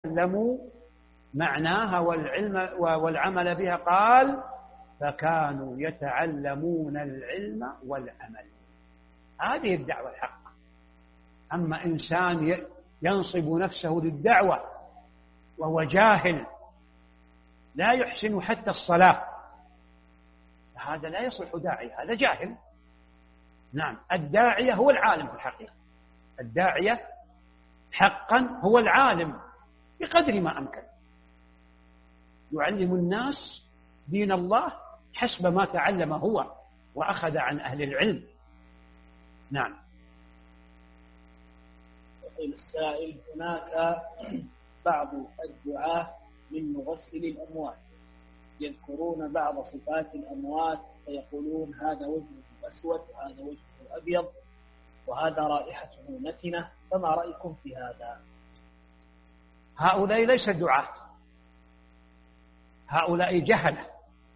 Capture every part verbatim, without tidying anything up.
تعلموا معناها والعلم والعمل بها، قال فكانوا يتعلمون العلم والعمل. هذه الدعوة الحقة. أما إنسان ينصب نفسه للدعوة وهو جاهل لا يحسن حتى الصلاة، هذا لا يصلح داعي، هذا جاهل. نعم، الداعية هو العالم في الحقيقة، الداعية حقا هو العالم بقدر ما أمكن، يعلم الناس دين الله حسب ما تعلم هو وأخذ عن أهل العلم. نعم. يقول السائل: هناك بعض الدعاة من مغسل الأموات يذكرون بعض صفات الأموات فيقولون هذا وجهه أسود وهذا وجهه أبيض وهذا رائحته نتنة، فما رأيكم في هذا؟ هؤلاء ليس دعاة، هؤلاء جهلة.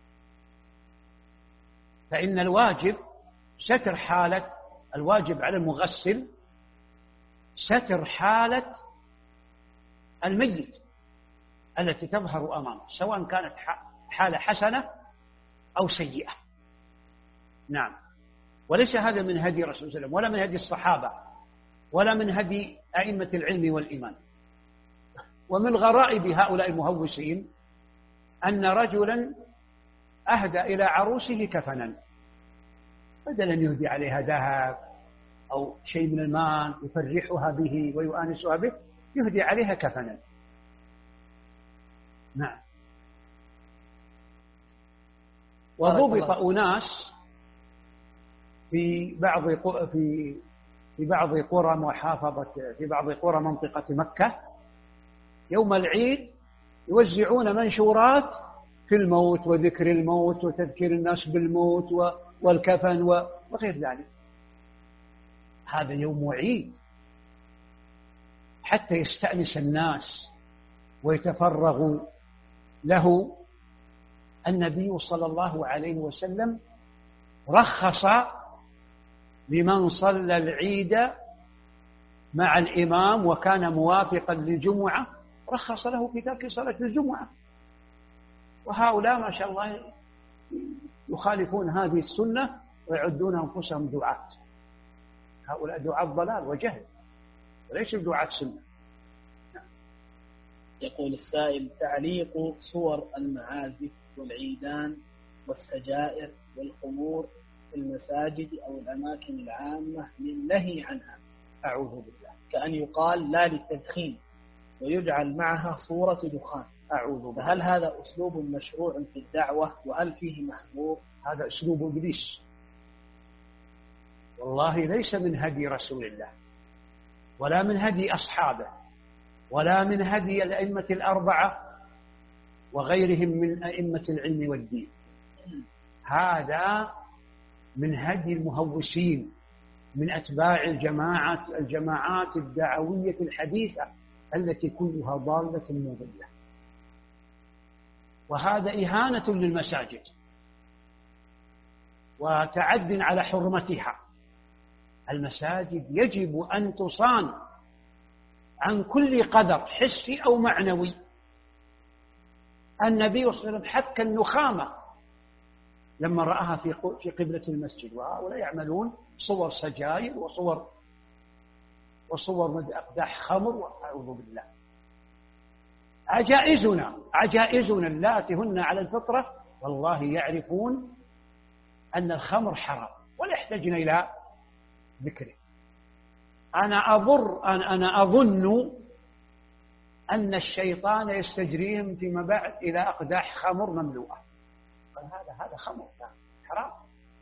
فإن الواجب ستر حالة، الواجب على المغسل ستر حالة الميت التي تظهر أمامه، سواء كانت حالة حسنة أو سيئة. نعم. وليس هذا من هدي رسول الله صلى الله عليه وسلم ولا من هدي الصحابة ولا من هدي أئمة العلم والإيمان. ومن غرائب هؤلاء المهوسين أن رجلا أهدى إلى عروسه كفنا، بدلا يهدي عليها ذهب أو شيء من المال يفرحها به ويؤانسها به، يهدي عليها كفنا. نعم. وضبط أناس في بعض في في بعض قرى محافظة في بعض قرى منطقة مكة يوم العيد يوزعون منشورات في الموت وذكر الموت وتذكير الناس بالموت والكفن وغير ذلك. هذا يوم عيد حتى يستأنس الناس ويتفرغوا له. النبي صلى الله عليه وسلم رخص لمن صلى العيد مع الإمام وكان موافقا للجمعة، رخص له في ترك صلاة الجمعة. وهؤلاء ما شاء الله يخالفون هذه السنة ويعدون أنفسهم دعاة. هؤلاء دعاة ضلال وجهل وليس دعاة سنة. يقول السائل: تعليق صور المعازف والعيدان والسجائر والخمور في المساجد أو الأماكن العامة للنهي عنها، أعوذ بالله، كأن يقال لا للتدخين ويجعل معها صورة دخان، أعوذ بالله. فهل هذا أسلوب مشروع في الدعوة وهل فيه محظور؟ هذا أسلوب إبليس، والله ليس من هدي رسول الله ولا من هدي أصحابه ولا من هدي الأئمة الأربعة وغيرهم من أئمة العلم والدين. هذا من هدي المهوسين من أتباع الجماعات الجماعات الدعوية الحديثة التي كلها ضالة مضلة. وهذا إهانة للمساجد وتعد على حرمتها. المساجد يجب أن تصان عن كل قدر حسي أو معنوي. النبي صلى الله عليه وسلم حك النخامة لما رآها في في قبلة المسجد، وهؤلاء يعملون صور سجاير وصور وصور أقداح خمر، وأعوذ بالله. عجائزنا عجائزنا اللاتي هن على الفطرة والله يعرفون أن الخمر حرام ولا يحتاجون إلى ذكره. أنا أضر أنا أنا أظن أن الشيطان يستجريهم فيما بعد إلى أقداح خمر مملوءة. قال هذا هذا خمر حرام.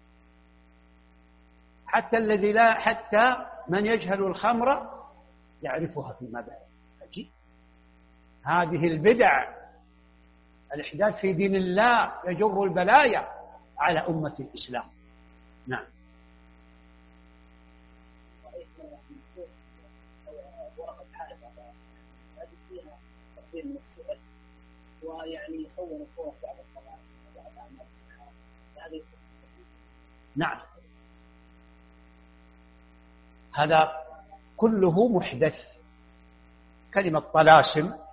حتى الذي لا حتى من يجهل الخمر يعرفها فيما بعد. عجيب. هذه البدع الإحداث في دين الله يجر البلايا على أمة الإسلام. نعم. ويعني يصور صور بعض الصلاة وبعض أعمال هذه. نعم، هذا كله محدث. كلمة طلاسم